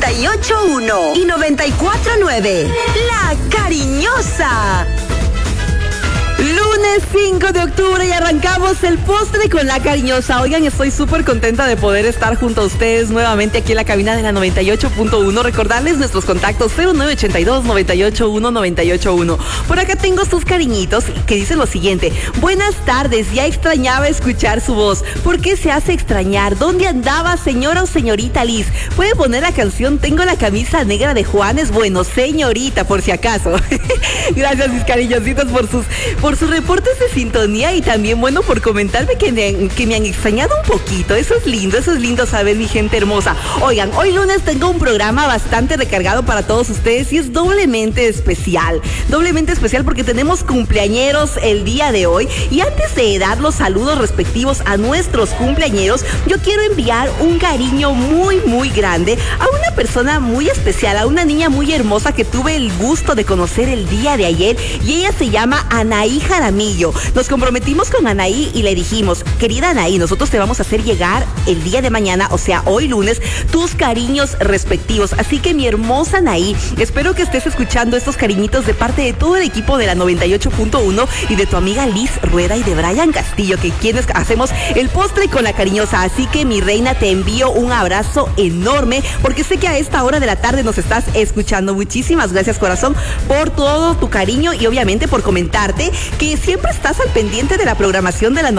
98.1 y 94.9. La Cariñosa. Lunes 5 de octubre y arrancamos el postre con La Cariñosa. Oigan, estoy súper contenta de poder estar junto a ustedes nuevamente aquí en la cabina de la 98.1. Recordarles nuestros contactos 0982-981-981. Por acá tengo sus cariñitos que dicen lo siguiente: buenas tardes, ya extrañaba escuchar su voz. ¿Por qué se hace extrañar? ¿Dónde andaba, señora o señorita Liz? ¿Puede poner la canción Tengo la camisa negra de Juanes? Bueno, señorita, por si acaso. Gracias, mis cariñositos, por sus reportes de sintonía y también, bueno, por comentarme que me han extrañado un poquito. Eso es lindo saber, mi gente hermosa. Oigan, hoy lunes tengo un programa bastante recargado para todos ustedes y es doblemente especial porque tenemos cumpleañeros el día de hoy. Y antes de dar los saludos respectivos a nuestros cumpleañeros, yo quiero enviar un cariño muy, muy grande a una persona muy especial, a una niña muy hermosa que tuve el gusto de conocer el día de ayer, y ella se llama Anaí Jaramillo. Nos comprometimos con Anaí y le dijimos: querida Anaí, nosotros te vamos a hacer llegar el día de mañana, o sea, hoy lunes, tus cariños respectivos. Así que, mi hermosa Anaí, espero que estés escuchando estos cariñitos de parte de todo el equipo de la 98.1 y de tu amiga Liz Rueda y de Brian Castillo, que quienes hacemos el postre con La Cariñosa. Así que, mi reina, te envío un abrazo enorme porque sé que a esta hora de la tarde nos estás escuchando. Muchísimas gracias, corazón, por todo tu cariño y obviamente por comentarte que siempre estás al pendiente de la programación de la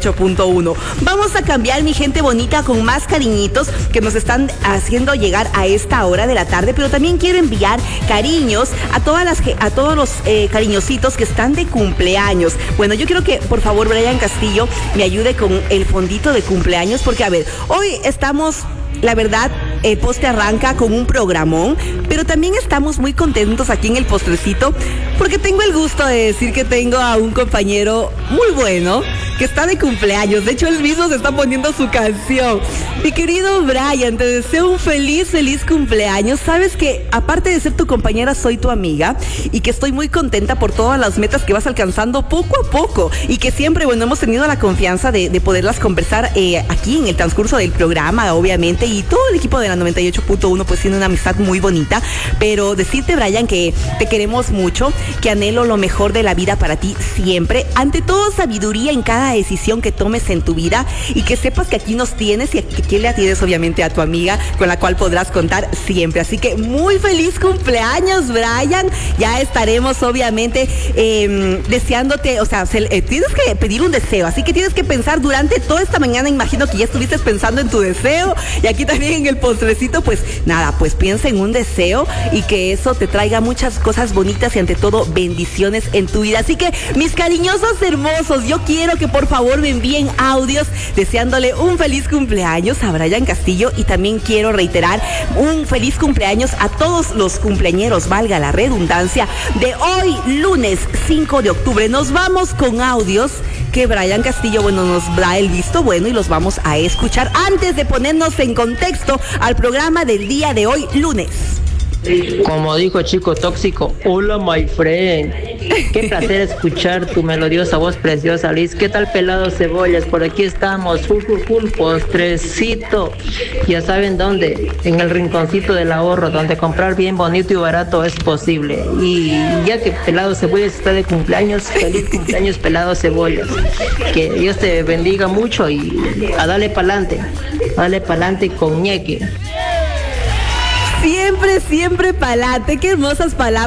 98.1. Vamos a cambiar, mi gente bonita, con más cariñitos que nos están haciendo llegar a esta hora de la tarde, pero también quiero enviar cariños a todos los cariñositos que están de cumpleaños. Bueno, yo quiero que, por favor, Brian Castillo me ayude con el fondito de cumpleaños, porque, a ver, hoy estamos... La verdad, el postre arranca con un programón, pero también estamos muy contentos aquí en el postrecito porque tengo el gusto de decir que tengo a un compañero muy bueno que está de cumpleaños. De hecho, él mismo se está poniendo su canción. Mi querido Brian, te deseo un feliz cumpleaños. Sabes que, aparte de ser tu compañera, soy tu amiga y que estoy muy contenta por todas las metas que vas alcanzando poco a poco y que siempre, bueno, hemos tenido la confianza de poderlas conversar aquí en el transcurso del programa, obviamente, y todo el equipo de la 98.1 pues tiene una amistad muy bonita. Pero decirte, Brian, que te queremos mucho, que anhelo lo mejor de la vida para ti siempre, ante todo sabiduría en cada decisión que tomes en tu vida, y que sepas que aquí nos tienes y aquí le tienes obviamente a tu amiga con la cual podrás contar siempre. Así que muy feliz cumpleaños, Brian. Ya estaremos obviamente deseándote, o sea, tienes que pedir un deseo, así que tienes que pensar durante toda esta mañana. Imagino que ya estuviste pensando en tu deseo, y aquí también en el postrecito, pues nada, pues piensa en un deseo y que eso te traiga muchas cosas bonitas y ante todo bendiciones en tu vida. Así que, mis cariñosos hermosos, yo quiero que por favor me envíen audios deseándole un feliz cumpleaños a Brian Castillo, y también quiero reiterar un feliz cumpleaños a todos los cumpleañeros, valga la redundancia, de hoy lunes 5 de octubre. Nos vamos con audios que Brian Castillo, bueno, nos da el visto bueno y los vamos a escuchar antes de ponernos en contexto al programa del día de hoy lunes. Como dijo Chico Tóxico, hola my friend. Qué placer escuchar tu melodiosa voz preciosa, Liz. ¿Qué tal, pelado cebollas? Por aquí estamos, full postrecito. Ya saben dónde, en el rinconcito del ahorro, donde comprar bien bonito y barato es posible. Y ya que pelado cebollas está de cumpleaños, feliz cumpleaños, pelado cebollas. Que Dios te bendiga mucho y a darle pa'lante con ñeque. Siempre pa'lante. Qué hermosas palabras